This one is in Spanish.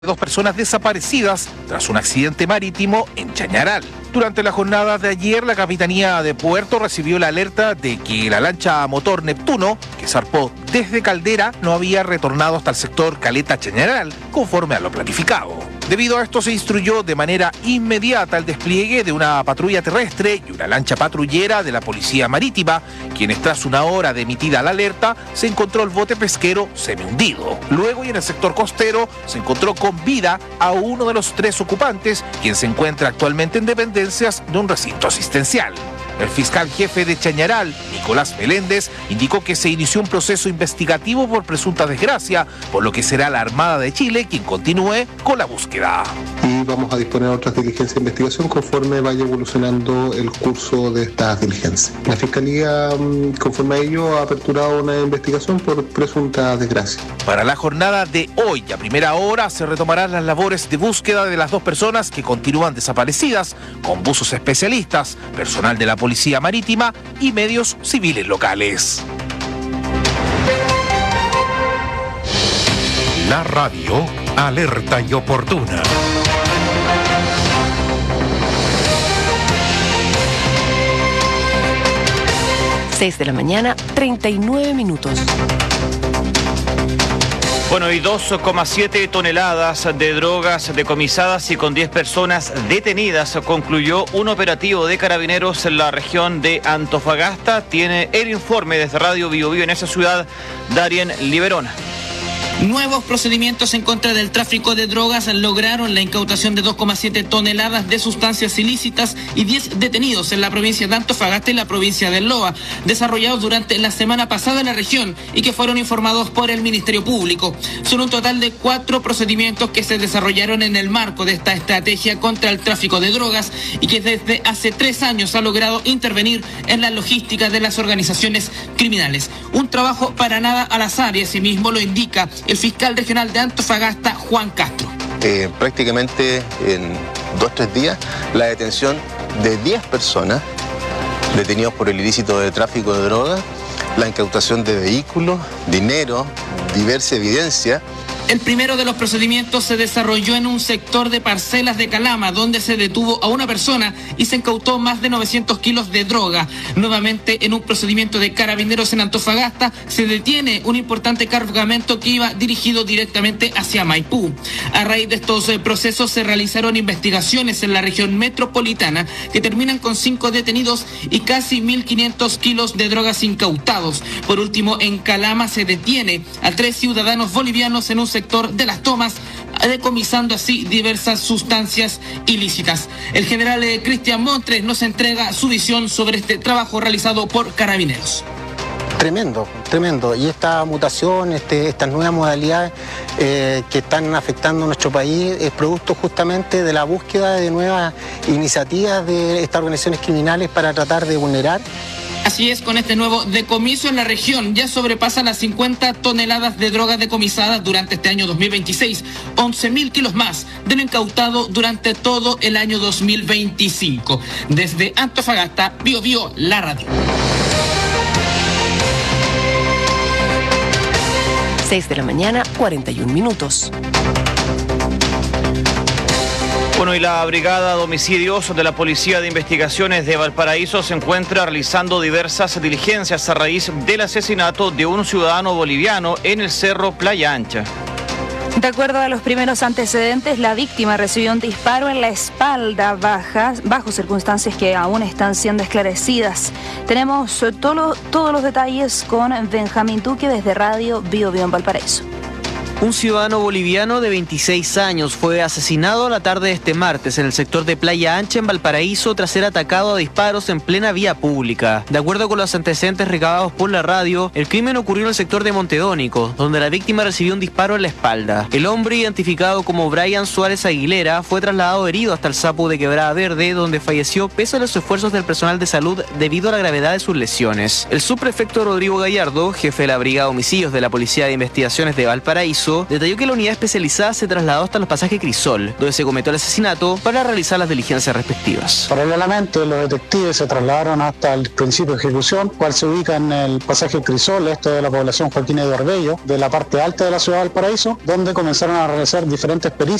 Dos personas desaparecidas tras un accidente marítimo en Chañaral. Durante la jornada de ayer, la Capitanía de Puerto recibió la alerta de que la lancha a motor Neptuno, que zarpó desde Caldera, no había retornado hasta el sector Caleta Chañaral, conforme a lo planificado. Debido a esto, se instruyó de manera inmediata el despliegue de una patrulla terrestre y una lancha patrullera de la Policía Marítima, quienes tras una hora de emitida la alerta, se encontró el bote pesquero semihundido. Luego, y en el sector costero, se encontró con vida a uno de los tres ocupantes, quien se encuentra actualmente en dependencias de un recinto asistencial. El fiscal jefe de Chañaral, Nicolás Meléndez, indicó que se inició un proceso investigativo por presunta desgracia, por lo que será la Armada de Chile quien continúe con la búsqueda. Y vamos a disponer de otras diligencias de investigación conforme vaya evolucionando el curso de estas diligencias. La Fiscalía, conforme a ello, ha aperturado una investigación por presunta desgracia. Para la jornada de hoy, a primera hora, se retomarán las labores de búsqueda de las dos personas que continúan desaparecidas, con buzos especialistas, personal de la Policía Marítima y medios civiles locales. La radio, alerta y oportuna. Seis de la mañana, 39 minutos. Bueno, y 2,7 toneladas de drogas decomisadas y con 10 personas detenidas concluyó un operativo de carabineros en la región de Antofagasta. Tiene el informe desde Radio Bio Bio en esa ciudad, Darien Liberona. Nuevos procedimientos en contra del tráfico de drogas lograron la incautación de 2,7 toneladas de sustancias ilícitas y 10 detenidos en la provincia de Antofagasta y la provincia de Loa, desarrollados durante la semana pasada en la región y que fueron informados por el Ministerio Público. Son un total de 4 procedimientos que se desarrollaron en el marco de esta estrategia contra el tráfico de drogas y que desde hace 3 años ha logrado intervenir en la logística de las organizaciones criminales. Un trabajo para nada al azar, y asimismo lo indica el fiscal regional de Antofagasta, Juan Castro. Prácticamente en 2-3 días, la detención de 10 personas detenidos por el ilícito de tráfico de drogas, la incautación de vehículos, dinero, diversa evidencia. El primero de los procedimientos se desarrolló en un sector de Parcelas de Calama, donde se detuvo a una persona y se incautó más de 900 kilos de droga. Nuevamente, en un procedimiento de carabineros en Antofagasta, se detiene un importante cargamento que iba dirigido directamente hacia Maipú. A raíz de estos procesos se realizaron investigaciones en la región metropolitana que terminan con 5 detenidos y casi 1.500 kilos de drogas incautados. Por último, en Calama se detiene a 3 ciudadanos bolivianos en un sector de Las Tomas, decomisando así diversas sustancias ilícitas. El general Cristian Montres nos entrega su visión sobre este trabajo realizado por Carabineros. Tremendo. Y esta mutación, estas nuevas modalidades que están afectando a nuestro país es producto justamente de la búsqueda de nuevas iniciativas de estas organizaciones criminales para tratar de vulnerar. Así es, con este nuevo decomiso en la región ya sobrepasa las 50 toneladas de drogas decomisadas durante este año 2026, 11.000 kilos más de lo incautado durante todo el año 2025. Desde Antofagasta, Bio Bio, la radio. 6 de la mañana, 41 minutos. Bueno, y la Brigada de Homicidios de la Policía de Investigaciones de Valparaíso se encuentra realizando diversas diligencias a raíz del asesinato de un ciudadano boliviano en el Cerro Playa Ancha. De acuerdo a los primeros antecedentes, la víctima recibió un disparo en la espalda bajo circunstancias que aún están siendo esclarecidas. Tenemos todos los detalles con Benjamín Duque desde Radio Bio Bio en Valparaíso. Un ciudadano boliviano de 26 años fue asesinado a la tarde de este martes en el sector de Playa Ancha en Valparaíso tras ser atacado a disparos en plena vía pública. De acuerdo con los antecedentes recabados por la radio, el crimen ocurrió en el sector de Montedónico, donde la víctima recibió un disparo en la espalda. El hombre, identificado como Brian Suárez Aguilera, fue trasladado herido hasta el Sapu de Quebrada Verde, donde falleció pese a los esfuerzos del personal de salud debido a la gravedad de sus lesiones. El subprefecto Rodrigo Gallardo, jefe de la Brigada de Homicidios de la Policía de Investigaciones de Valparaíso, Valparaíso, detalló que la unidad especializada se trasladó hasta los pasajes Crisol, donde se cometió el asesinato, para realizar las diligencias respectivas. Paralelamente, los detectives se trasladaron hasta el principio de ejecución, cual se ubica en el pasaje Crisol, de la población Joaquín Eduardo Bello, de la parte alta de la ciudad de Valparaíso, donde comenzaron a realizar diferentes pericias